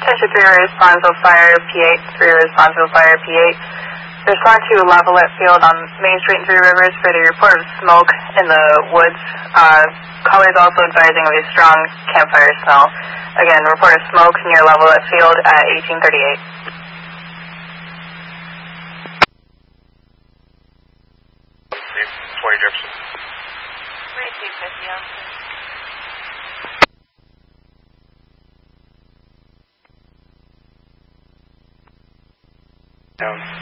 Attention 3 responsible fire P8, 3 responsible fire P8. Respond to level at field on Main Street and Three Rivers for the report of smoke in the woods. Callers also advising of a strong campfire smell. Again, report of smoke near level at field at 1838. Jefferson. 3250, officer. Down.